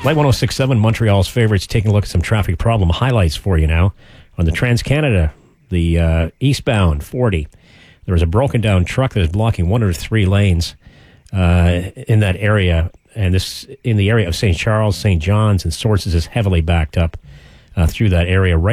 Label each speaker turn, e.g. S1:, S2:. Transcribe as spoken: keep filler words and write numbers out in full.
S1: Light one oh six point seven, Montreal's favorites, taking a look at some traffic problem highlights for you now. On the Trans-Canada, the uh, eastbound forty, there was a broken down truck that is blocking one of the three lanes uh, in that area. And this in the area of Saint Charles, Saint John's, and Sources is heavily backed up uh, through that area. Right